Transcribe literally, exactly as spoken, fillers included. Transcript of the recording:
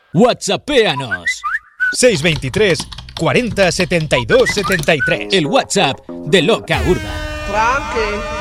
WhatsAppéanos. seis veintitrés cuarenta setenta y dos setenta y tres. El WhatsApp de Loca Urba. Tranqui.